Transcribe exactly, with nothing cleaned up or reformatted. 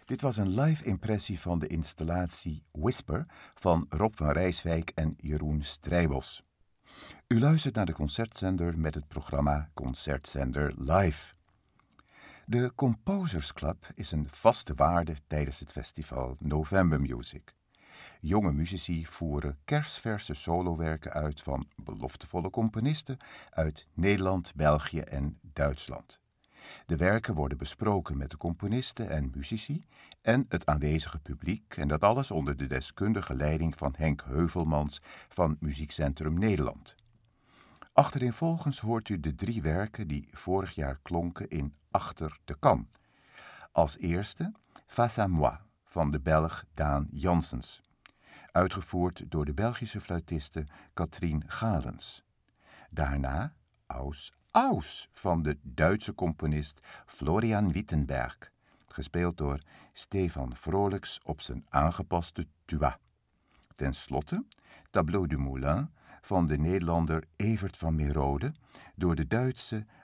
Dit was een live impressie van de installatie Whisper van Rob van Rijswijk en Jeroen Strijbos. U luistert naar de Concertzender met het programma Concertzender Live. De Composers Club is een vaste waarde tijdens het festival November Music. Jonge muzici voeren kersverse solowerken uit van beloftevolle componisten uit Nederland, België en Duitsland. De werken worden besproken met de componisten en muzici en het aanwezige publiek en dat alles onder de deskundige leiding van Henk Heuvelmans van Muziekcentrum Nederland. Achtereenvolgens hoort u de drie werken die vorig jaar klonken in Achter de Kam. Als eerste Face à moi van de Belg Daan Janssens, uitgevoerd door de Belgische fluitiste Katrien Galens. Daarna Aus Aus van de Duitse componist Florian Wittenberg, gespeeld door Stefan Vrolijks op zijn aangepaste tuba. Ten slotte Tableau du Moulin van de Nederlander Evert van Meerode door de Duitse